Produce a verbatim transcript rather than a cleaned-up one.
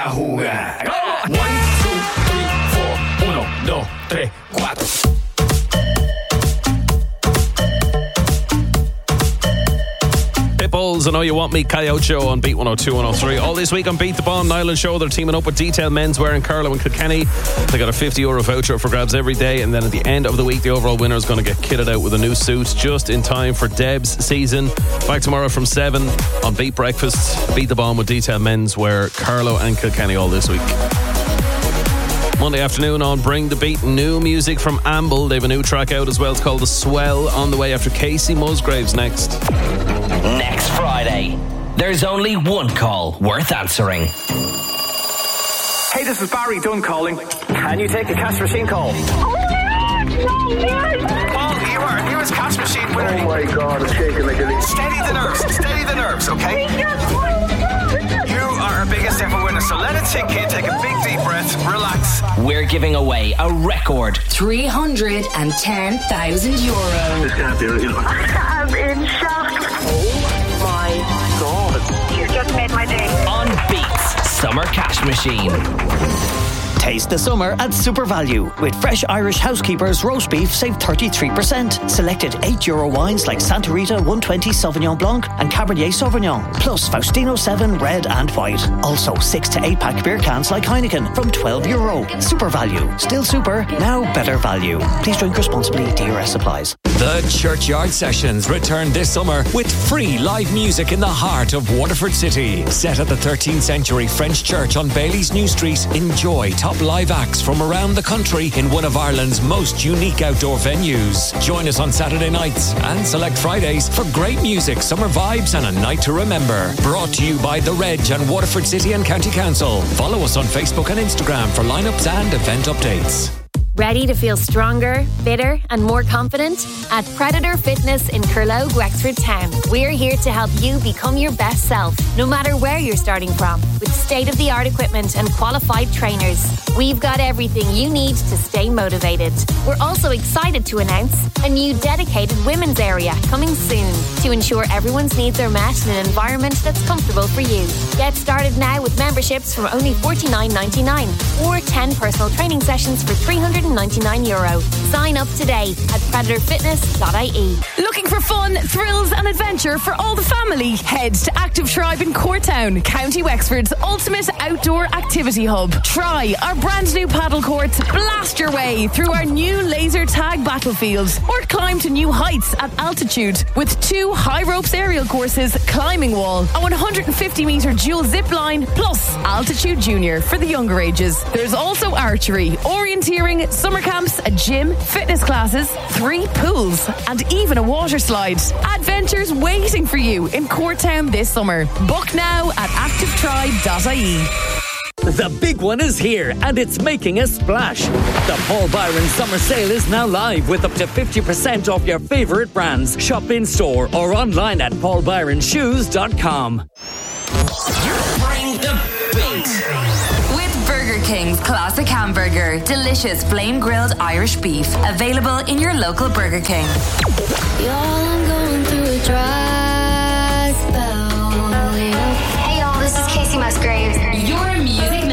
a jugar. One, two, three, four. Uno, dos, tres, cuatro. Pitbulls, I Know You Want Me, Coyote Show on Beat one oh two, one oh three. All this week on Beat the Bomb, Niall and Show, they're teaming up with Detail Menswear and Carlo and Kilkenny. They got a fifty euro voucher for grabs every day, and then at the end of the week, the overall winner is going to get kitted out with a new suit just in time for Deb's season. Back tomorrow from seven on Beat Breakfast. Beat the Bomb with Detail Menswear, Carlo and Kilkenny all this week. Monday afternoon on Bring the Beat, new music from Amble. They have a new track out as well. It's called The Swell, on the way after Casey Musgraves next. Next Friday, there's only one call worth answering. Hey, this is Barry Dunn calling. Can you take a cash machine call? Oh my God, no, Paul, you are our newest cash machine winner. Oh my God, it's shaking like a leaf. Steady the nerves, steady the nerves, okay? You are our biggest ever winner, so let it sink in, take a big deep breath, relax. We're giving away a record three hundred ten thousand euro. This can't be real. I'm in shock. Oh my God. You've just made my day. on Beats Summer Cash Machine. Taste the summer at Super Value. With fresh Irish Housekeepers roast beef, save thirty-three percent. Selected eight euro wines like Santa Rita one twenty Sauvignon Blanc and Cabernet Sauvignon. Plus Faustino seven red and white. Also six to eight pack beer cans like Heineken from twelve euro. Super Value. Still super, now better value. Please drink responsibly. D R S applies. The Churchyard Sessions return this summer with free live music in the heart of Waterford City. Set at the thirteenth century French church on Bailey's New Street, enjoy top live acts from around the country in one of Ireland's most unique outdoor venues. Join us on Saturday nights and select Fridays for great music, summer vibes and a night to remember. Brought to you by The Reg and Waterford City and County Council. Follow us on Facebook and Instagram for lineups and event updates. Ready to feel stronger, fitter and more confident? At Predator Fitness in Curlow, Wexford Town, we're here to help you become your best self, no matter where you're starting from. With state-of-the-art equipment and qualified trainers, we've got everything you need to stay motivated. We're also excited to announce a new dedicated women's area coming soon to ensure everyone's needs are met in an environment that's comfortable for you. Get started now with memberships from only forty-nine ninety-nine or ten personal training sessions for three hundred ninety-nine euro. Sign up today at predator fitness dot I E. Looking for fun, thrills and adventure for all the family? Head to Active Tribe in Courtown, County Wexford's ultimate outdoor activity hub. Try our brand new paddle courts, blast your way through our new laser tag battlefields, or climb to new heights at altitude with two high ropes aerial courses, climbing wall, a one hundred fifty metre dual zip line, plus Altitude Junior for the younger ages. There's also archery, orienteering, summer camps, a gym, fitness classes, three pools, and even a water slide. Adventures waiting for you in Courtown this summer. Book now at active tribe dot I E. The big one is here, and it's making a splash. The Paul Byron Summer Sale is now live with up to fifty percent off your favourite brands. Shop in store or online at paul byron shoes dot com. Bring the beat. Burger King's classic hamburger, delicious flame grilled Irish beef, available in your local Burger King. Y'all, I'm going through a dry spell. Hey y'all, this is Casey Musgraves. Your music